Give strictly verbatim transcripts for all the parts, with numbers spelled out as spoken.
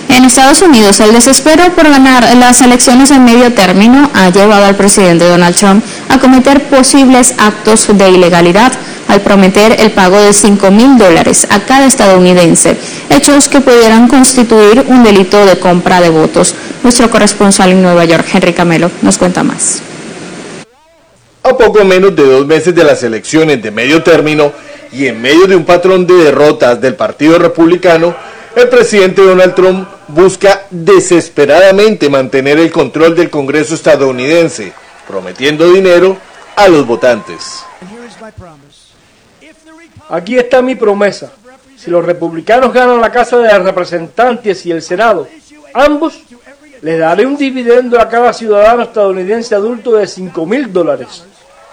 En Estados Unidos, el desespero por ganar las elecciones en medio término ha llevado al presidente Donald Trump a cometer posibles actos de ilegalidad al prometer el pago de cinco mil dólares a cada estadounidense, hechos que pudieran constituir un delito de compra de votos. Nuestro corresponsal en Nueva York, Henry Camelo, nos cuenta más. A poco menos de dos meses de las elecciones de medio término y en medio de un patrón de derrotas del Partido Republicano, el presidente Donald Trump busca desesperadamente mantener el control del Congreso estadounidense, prometiendo dinero a los votantes. Aquí está mi promesa. Si los republicanos ganan la Casa de Representantes y el Senado, ambos, les daré un dividendo a cada ciudadano estadounidense adulto de cinco mil dólares.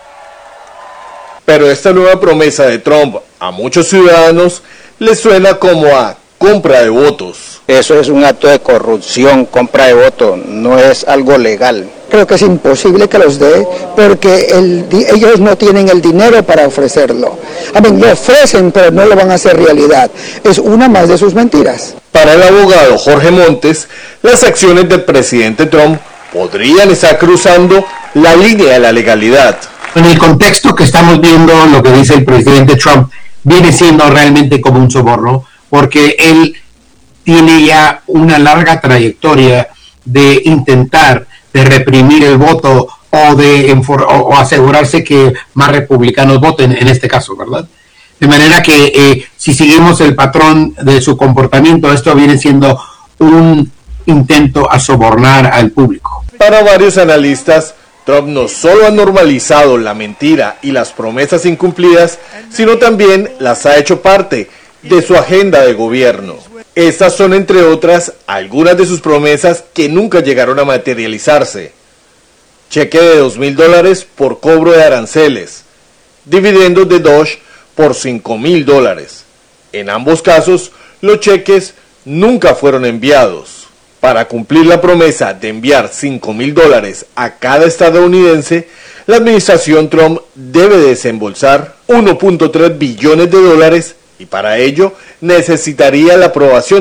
Pero esta nueva promesa de Trump a muchos ciudadanos les suena como a compra de votos. Eso es un acto de corrupción, compra de votos, no es algo legal. Creo que es imposible que los dé porque el, ellos no tienen el dinero para ofrecerlo. A ver, lo ofrecen, pero no lo van a hacer realidad. Es una más de sus mentiras. Para el abogado Jorge Montes, las acciones del presidente Trump podrían estar cruzando la línea de la legalidad. En el contexto que estamos viendo, lo que dice el presidente Trump viene siendo realmente como un soborno, porque él tiene ya una larga trayectoria de intentar de reprimir el voto o de o asegurarse que más republicanos voten en este caso, ¿verdad? De manera que eh, si seguimos el patrón de su comportamiento, esto viene siendo un intento a sobornar al público. Para varios analistas, Trump no solo ha normalizado la mentira y las promesas incumplidas, sino también las ha hecho parte de su agenda de gobierno. Estas son, entre otras, algunas de sus promesas que nunca llegaron a materializarse. Cheque de dos mil dólares por cobro de aranceles, dividendos de Doge por cinco mil dólares. En ambos casos, los cheques nunca fueron enviados. Para cumplir la promesa de enviar cinco mil dólares a cada estadounidense, la administración Trump debe desembolsar uno punto tres billones de dólares y para ello necesitaría la aprobación